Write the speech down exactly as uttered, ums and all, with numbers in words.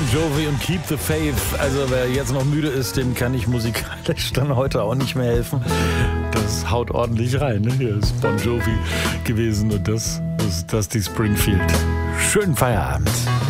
Jovi und Keep the Faith. Also wer jetzt noch müde ist, dem kann ich musikalisch dann heute auch nicht mehr helfen. Das haut ordentlich rein. Ne? Hier ist Bon Jovi gewesen und das ist Dusty Springfield. Schönen Feierabend.